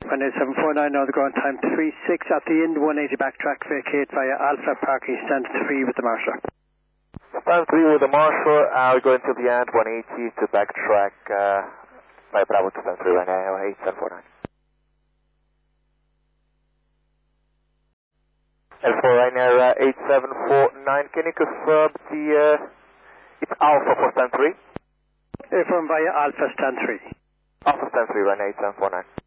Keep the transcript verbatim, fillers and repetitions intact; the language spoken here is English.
one eight seven four nine, now the ground time three six at the end, one eighty backtrack, vacate via Alpha parking stand three with the marshal. Stand three with the marshal, uh, we're going to the end, one eighty to backtrack uh, via Bravo to stand three right now, eight seven four nine. L four Ryanair uh, eight seven four nine, can you confirm the, uh, it's Alpha for stand three? From via Alpha stand three. Alpha stand three, Ryanair eight seven four nine.